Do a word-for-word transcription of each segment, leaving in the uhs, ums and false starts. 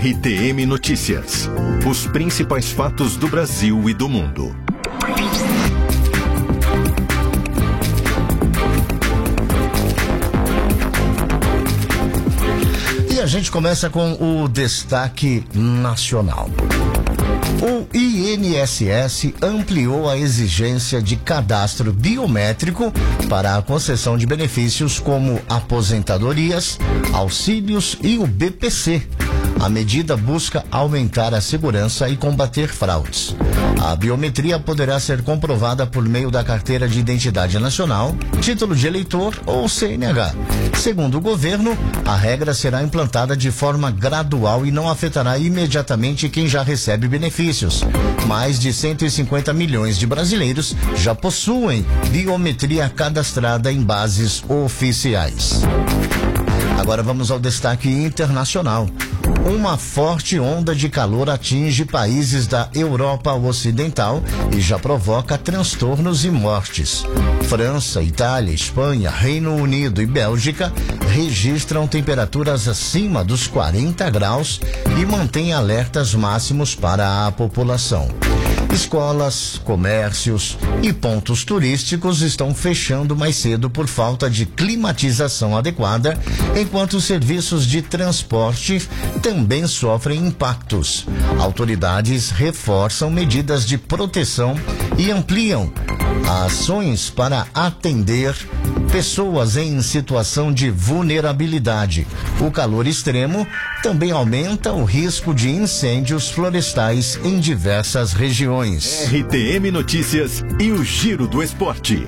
R T M Notícias. Os principais fatos do Brasil e do mundo. E a gente começa com o destaque nacional. O I N S S ampliou a exigência de cadastro biométrico para a concessão de benefícios como aposentadorias, auxílios e o B P C. A medida busca aumentar a segurança e combater fraudes. A biometria poderá ser comprovada por meio da Carteira de Identidade Nacional, título de eleitor ou C N H. Segundo o governo, a regra será implantada de forma gradual e não afetará imediatamente quem já recebe benefícios. Mais de cento e cinquenta milhões de brasileiros já possuem biometria cadastrada em bases oficiais. Agora vamos ao destaque internacional. Uma forte onda de calor atinge países da Europa Ocidental e já provoca transtornos e mortes. França, Itália, Espanha, Reino Unido e Bélgica registram temperaturas acima dos quarenta graus e mantêm alertas máximos para a população. Escolas, comércios e pontos turísticos estão fechando mais cedo por falta de climatização adequada, enquanto os serviços de transporte também sofrem impactos. Autoridades reforçam medidas de proteção e ampliam ações para atender pessoas em situação de vulnerabilidade. O calor extremo também aumenta o risco de incêndios florestais em diversas regiões. R T M Notícias e o Giro do Esporte.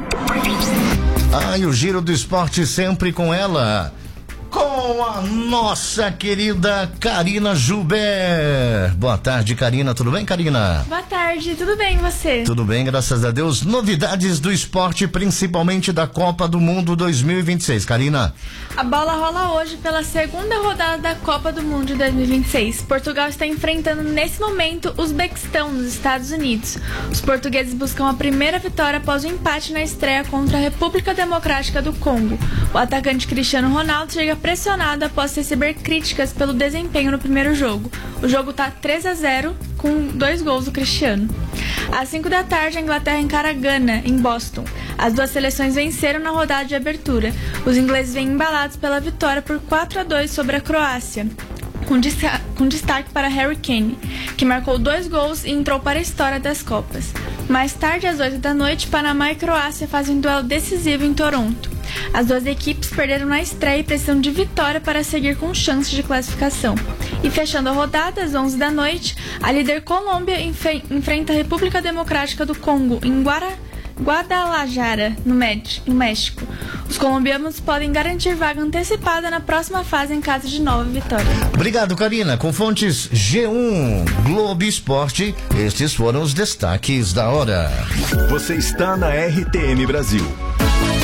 Ah, e o Giro do Esporte sempre com ela, com a nossa querida Karina Joubert. Boa tarde, Karina. Tudo bem, Karina? Boa tarde, tudo bem, e você? Tudo bem, graças a Deus. Novidades do esporte, principalmente da Copa do Mundo dois mil e vinte e seis, Karina. A bola rola hoje pela segunda rodada da Copa do Mundo de dois mil e vinte e seis. Portugal está enfrentando nesse momento o Uzbequistão, nos Estados Unidos. Os portugueses buscam a primeira vitória após o empate na estreia contra a República Democrática do Congo. O atacante Cristiano Ronaldo chega pressionado após receber críticas pelo desempenho no primeiro jogo. O jogo está três a zero, com dois gols do Cristiano. Às cinco da tarde, a Inglaterra encara a Gana, em Boston. As duas seleções venceram na rodada de abertura. Os ingleses vêm embalados pela vitória por quatro a dois sobre a Croácia, com, destaque, com destaque para Harry Kane, que marcou dois gols e entrou para a história das Copas. Mais tarde, às oito da noite, Panamá e Croácia fazem um duelo decisivo em Toronto. As duas equipes perderam na estreia e precisam de vitória para seguir com chances de classificação. E fechando a rodada, às onze da noite, a líder Colômbia enfe- enfrenta a República Democrática do Congo, em Guara- Guadalajara, no, Med- no México. Os colombianos podem garantir vaga antecipada na próxima fase em caso de nova vitória. Obrigado, Karina. Com fontes G um, Globo Esporte, estes foram os destaques da hora. Você está na R T M Brasil.